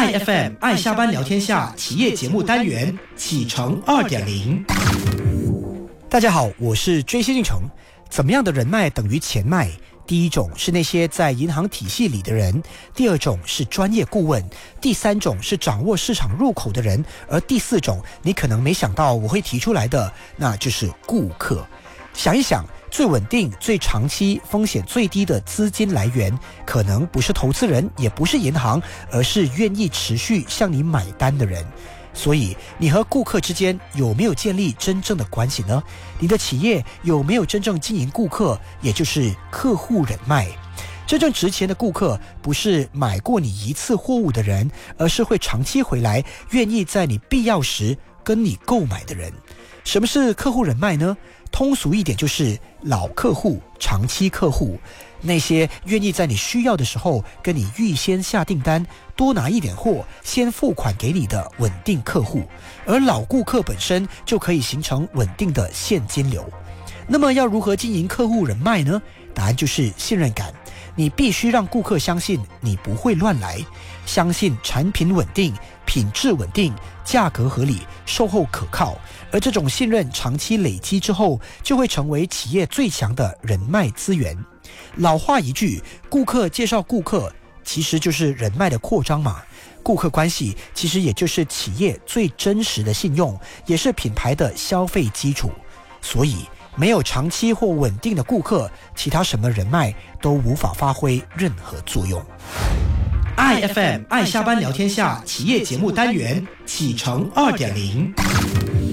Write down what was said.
IFM 爱下班聊天下企业节目单元启程 2.0。 大家好，我是追星进程。怎么样的人脉等于钱脉？第一种是那些在银行体系里的人，第二种是专业顾问，第三种是掌握市场入口的人，而第四种你可能没想到我会提出来的，那就是顾客。想一想，最稳定、最长期、风险最低的资金来源，可能不是投资人，也不是银行，而是愿意持续向你买单的人。所以你和顾客之间有没有建立真正的关系呢？你的企业有没有真正经营顾客，也就是客户人脉？真正值钱的顾客不是买过你一次货物的人，而是会长期回来，愿意在你必要时跟你购买的人。什么是客户人脉呢？通俗一点就是老客户、长期客户，那些愿意在你需要的时候跟你预先下订单，多拿一点货，先付款给你的稳定客户。而老顾客本身就可以形成稳定的现金流。那么要如何经营客户人脉呢？答案就是信任感。你必须让顾客相信你不会乱来，相信产品稳定、品质稳定、价格合理、售后可靠。而这种信任长期累积之后，就会成为企业最强的人脉资源。老话一句，顾客介绍顾客，其实就是人脉的扩张嘛。顾客关系其实也就是企业最真实的信用，也是品牌的消费基础。所以没有长期或稳定的顾客，其他什么人脉都无法发挥任何作用。 IFM 爱下班聊天下企业节目单元启程 2.0。